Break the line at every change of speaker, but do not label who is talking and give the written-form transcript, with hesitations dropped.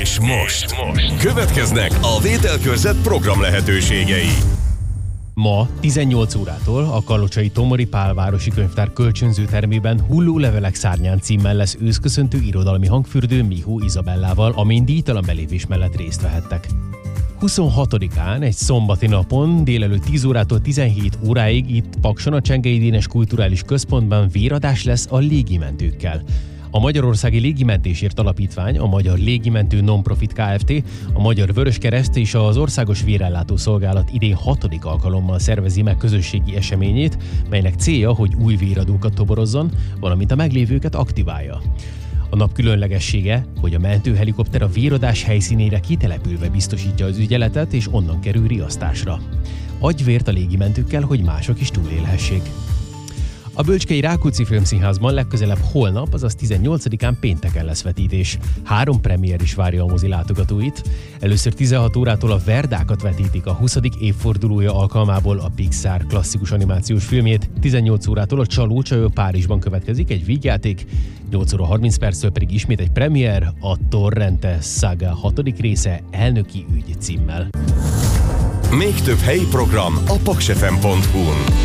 És most következnek a Vételkörzet program lehetőségei.
Ma 18 órától a Kalocsai Tomori Pál városi könyvtár kölcsönző termében Hulló levelek szárnyán címmel lesz őszköszöntő irodalmi hangfürdő Mihó Izabellával, amin díjtalan belépés mellett részt vehettek. 26-án, egy szombati napon délelőtt 10 órától 17 óráig itt Pakson a Csengei Dénes Kulturális Központban véradás lesz a légimentőkkel. A Magyarországi Légimentésért Alapítvány, a Magyar Légimentő Nonprofit Kft., a Magyar Vöröskereszt és az Országos Vérellátó Szolgálat idén 6. alkalommal szervezi meg közösségi eseményét, melynek célja, hogy új véradókat toborozzon, valamint a meglévőket aktiválja. A nap különlegessége, hogy a mentőhelikopter a véradás helyszínére kitelepülve biztosítja az ügyeletet, és onnan kerül riasztásra. Adj vért a légimentőkkel, hogy mások is túlélhessék. A Bölcskei Rákóczi Filmszínházban legközelebb holnap, azaz 18-án pénteken lesz vetítés. 3 premier is várja a mozi látogatóit. Először 16 órától a Verdákat vetítik, a 20. évfordulója alkalmából a Pixar klasszikus animációs filmjét. 18 órától a Csaló Csajok Párizsban következik egy vígjáték. 8 óra 30 perccel pedig ismét egy premier, a Torrente Saga 6. része Elnöki ügy címmel.
Még több helyi program a paksfm.hu-n.